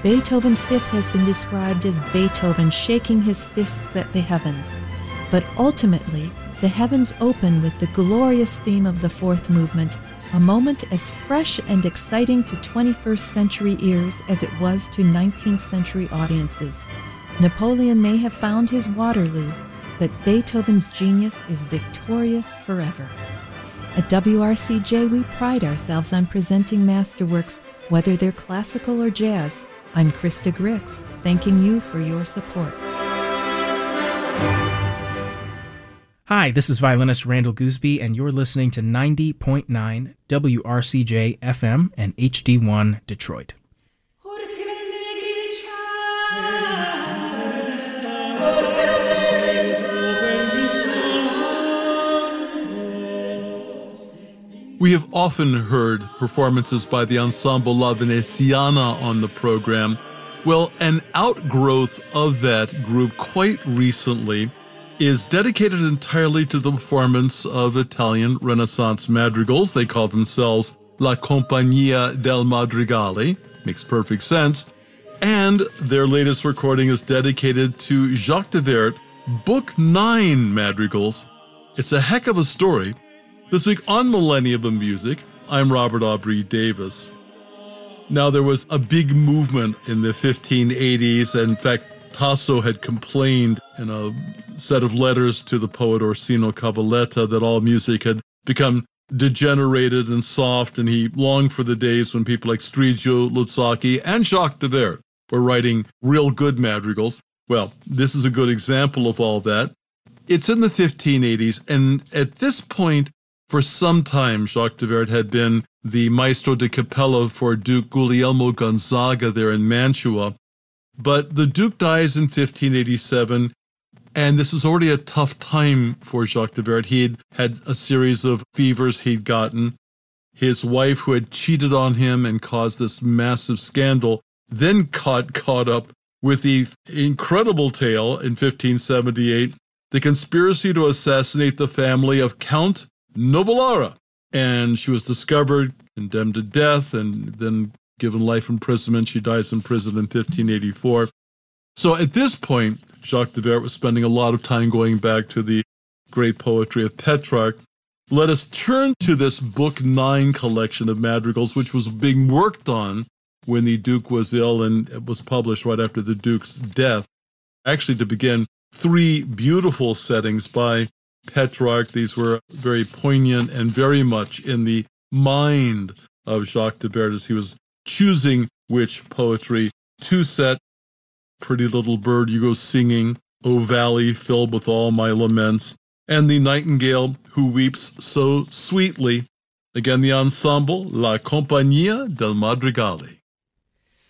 Beethoven's Fifth has been described as Beethoven shaking his fists at the heavens. But ultimately, the heavens open with the glorious theme of the fourth movement, a moment as fresh and exciting to 21st century ears as it was to 19th century audiences. Napoleon may have found his Waterloo, but Beethoven's genius is victorious forever. At WRCJ, we pride ourselves on presenting masterworks, whether they're classical or jazz. I'm Krista Grix, thanking you for your support. Hi, this is violinist Randall Gooseby, and you're listening to 90.9 WRCJ FM and HD1 Detroit. We have often heard performances by the Ensemble La Veneziana on the program. Well, an outgrowth of that group quite recently is dedicated entirely to the performance of Italian Renaissance madrigals. They call themselves La Compagnia del Madrigale. Makes perfect sense. And their latest recording is dedicated to Jacques de Weert, Book 9 madrigals. It's a heck of a story. This week on Millennium of Music, I'm Robert Aubrey Davis. Now, there was a big movement in the 1580s. In fact, Tasso had complained in a set of letters to the poet Orsino Cavalletta that all music had become degenerated and soft, and he longed for the days when people like Striggio, Luzzaschi, and Jacques de Weert were writing real good madrigals. Well, this is a good example of all that. It's in the 1580s, and at this point, for some time, Jacques de Weert had been the maestro de capella for Duke Guglielmo Gonzaga there in Mantua. But the Duke dies in 1587, and this is already a tough time for Jacques de Weert. He had a series of fevers he'd gotten. His wife, who had cheated on him and caused this massive scandal, then caught up with the incredible tale in 1578, the conspiracy to assassinate the family of Count Novolara. And she was discovered, condemned to death, and then given life imprisonment. She dies in prison in 1584. So at this point, Jacques de Weert was spending a lot of time going back to the great poetry of Petrarch. Let us turn to this Book 9 collection of madrigals, which was being worked on when the Duke was ill, and it was published right after the Duke's death. Actually, to begin, 3 beautiful settings by Petrarch. These were very poignant and very much in the mind of Jacques de Weert as he was choosing which poetry to set. Pretty Little Bird You Go Singing, O Valley Filled with All My Laments, and the Nightingale Who Weeps So Sweetly. Again, the ensemble, La Compagnia del Madrigale.